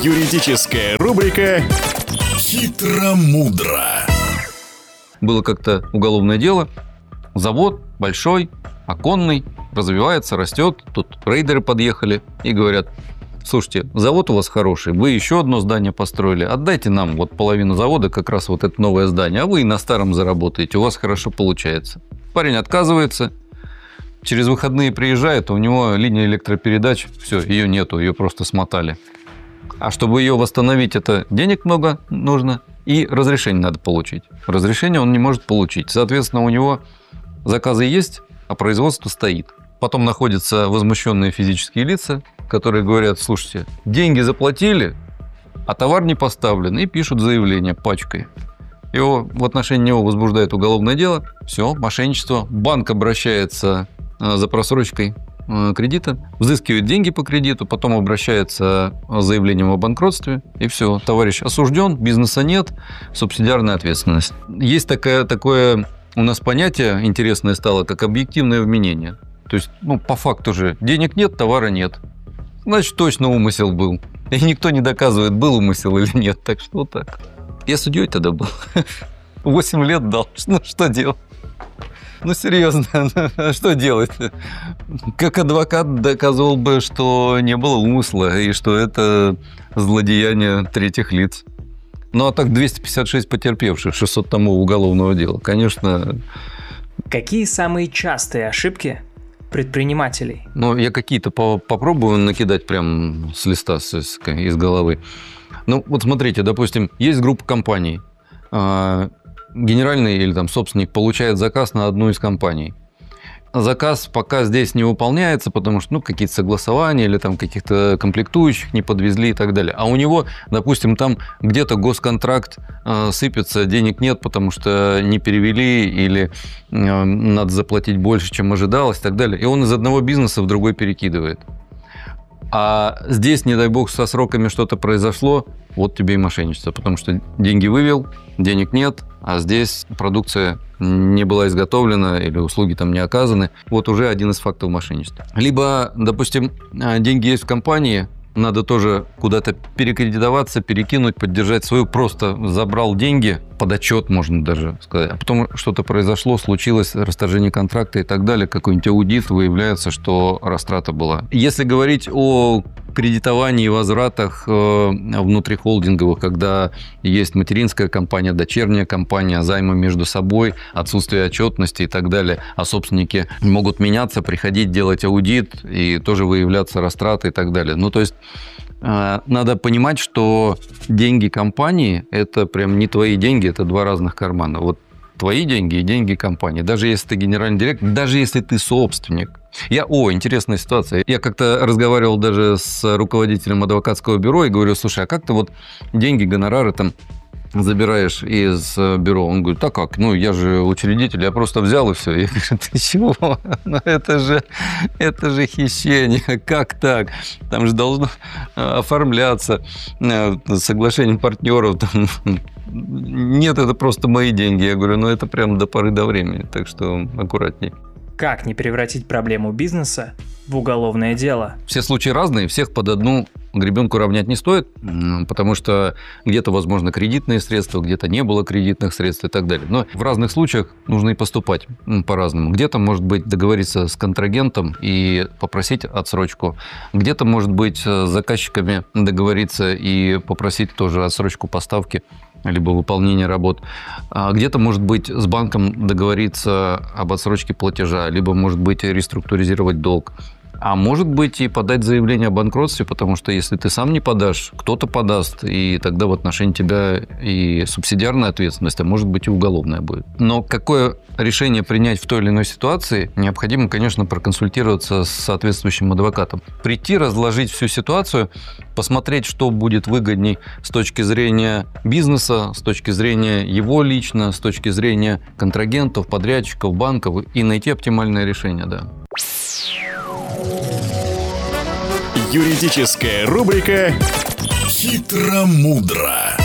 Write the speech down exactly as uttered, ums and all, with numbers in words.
Юридическая рубрика «Хитро-мудро». Было как-то уголовное дело. Завод большой, оконный, развивается, растет. Тут рейдеры подъехали и говорят: слушайте, завод у вас хороший, вы еще одно здание построили, отдайте нам вот половину завода, как раз вот это новое здание, а вы и на старом заработаете, у вас хорошо получается. Парень отказывается, через выходные приезжает, а у него линия электропередач, все, ее нету, ее просто смотали. А чтобы ее восстановить, это денег много нужно и разрешение надо получить. Разрешение он не может получить. Соответственно, у него заказы есть, а производство стоит. Потом находятся возмущенные физические лица, которые говорят: слушайте, деньги заплатили, а товар не поставлен, и пишут заявление пачкой. Его, в отношении него возбуждает уголовное дело. Все, мошенничество. Банк обращается за просрочкой кредита, взыскивает деньги по кредиту, потом обращается с заявлением о банкротстве, и все, товарищ осужден, бизнеса нет, субсидиарная ответственность. Есть такое, такое у нас понятие интересное стало, как объективное вменение. То есть, ну, по факту же денег нет, товара нет. Значит, точно умысел был. И никто не доказывает, был умысел или нет. Так что вот так. Я судьей тогда был. Восемь лет дал. Ну, что делать? Ну, серьезно, что делать? Как адвокат доказывал бы, что не было умысла и что это злодеяние третьих лиц. Ну, а так двести пятьдесят шесть потерпевших, шестьсот томов уголовного дела. Конечно. Какие самые частые ошибки предпринимателей? Ну, я какие-то по- попробую накидать прям с листа, с, с, из головы. Ну, вот смотрите, допустим, есть группа компаний. Генеральный или там собственник получает заказ на одну из компаний. Заказ пока здесь не выполняется, потому что, ну, какие-то согласования или там каких-то комплектующих не подвезли и так далее. А у него, допустим, там где-то госконтракт э, сыпется, денег нет, потому что не перевели или э, надо заплатить больше, чем ожидалось и так далее. И он из одного бизнеса в другой перекидывает. А здесь, не дай бог, со сроками что-то произошло, вот тебе и мошенничество, потому что деньги вывел, денег нет, а здесь продукция не была изготовлена или услуги там не оказаны. Вот уже один из фактов мошенничества. Либо, допустим, деньги есть в компании, надо тоже куда-то перекредитоваться, перекинуть, поддержать свою. Просто забрал деньги, под отчет, можно даже сказать. А потом что-то произошло, случилось, расторжение контракта и так далее, какой-нибудь аудит, выявляется, что растрата была. Если говорить о кредитовании и возвратах внутрихолдинговых, когда есть материнская компания, дочерняя компания, займы между собой, отсутствие отчетности и так далее, а собственники могут меняться, приходить, делать аудит и тоже выявляться растраты и так далее. Ну, то есть надо понимать, что деньги компании – это прям не твои деньги, это два разных кармана. Вот твои деньги и деньги компании. Даже если ты генеральный директор, даже если ты собственник. Я, о, интересная ситуация. Я как-то разговаривал даже с руководителем адвокатского бюро и говорю: слушай, а как ты вот деньги, гонорары там забираешь из бюро? Он говорит: так как? Ну, я же учредитель, я просто взял и все. Я говорю: ты чего? Ну, это же, это же хищение. Как так? Там же должно оформляться соглашение партнеров. Там. Нет, это просто мои деньги. Я говорю: ну, это прям до поры до времени, так что аккуратней. Как не превратить проблему бизнеса в уголовное дело? Все случаи разные, всех под одну гребенку равнять не стоит, потому что где-то, возможно, кредитные средства, где-то не было кредитных средств и так далее. Но в разных случаях нужно и поступать по-разному. Где-то, может быть, договориться с контрагентом и попросить отсрочку. Где-то, может быть, с заказчиками договориться и попросить тоже отсрочку поставки либо выполнение работ. А где-то, может быть, с банком договориться об отсрочке платежа, либо, может быть, реструктуризировать долг. А может быть, и подать заявление о банкротстве, потому что если ты сам не подашь, кто-то подаст, и тогда в отношении тебя и субсидиарная ответственность, а может быть, и уголовная будет. Но какое решение принять в той или иной ситуации, необходимо, конечно, проконсультироваться с соответствующим адвокатом. Прийти, разложить всю ситуацию, посмотреть, что будет выгодней с точки зрения бизнеса, с точки зрения его лично, с точки зрения контрагентов, подрядчиков, банков, и найти оптимальное решение, да. Юридическая рубрика «Хитро-мудро».